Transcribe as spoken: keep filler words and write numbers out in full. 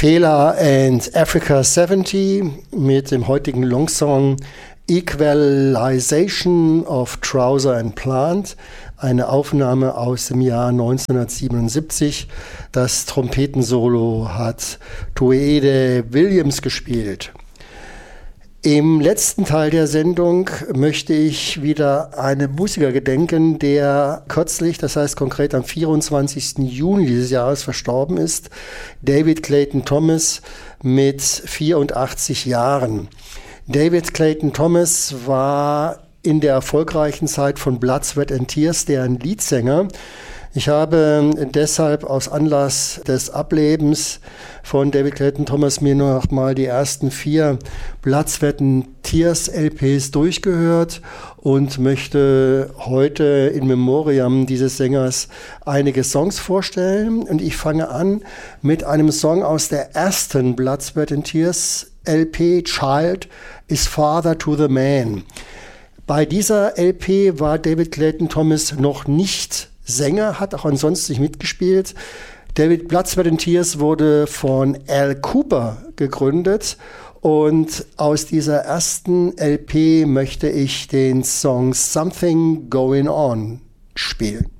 Fela and Africa siebzig mit dem heutigen Longsong Equalization of Trouser and Plant, eine Aufnahme aus dem Jahr neunzehnhundertsiebenundsiebzig. Das Trompetensolo hat Toede Williams gespielt. Im letzten Teil der Sendung möchte ich wieder einem Musiker gedenken, der kürzlich, das heißt konkret am vierundzwanzigsten Juni dieses Jahres verstorben ist, David Clayton Thomas mit vierundachtzig Jahren. David Clayton Thomas war in der erfolgreichen Zeit von Blood, Sweat and Tears deren Leadsänger. Ich habe deshalb aus Anlass des Ablebens von David Clayton Thomas mir nur noch mal die ersten vier Blood, Sweat and Tears L Ps durchgehört und möchte heute in Memoriam dieses Sängers einige Songs vorstellen. Und ich fange an mit einem Song aus der ersten Blood, Sweat and Tears L P, Child is Father to the Man. Bei dieser L P war David Clayton Thomas noch nicht Sänger, hat auch ansonsten nicht mitgespielt. David Blood, Sweat and Tears wurde von Al Cooper gegründet und aus dieser ersten L P möchte ich den Song Something Going On spielen.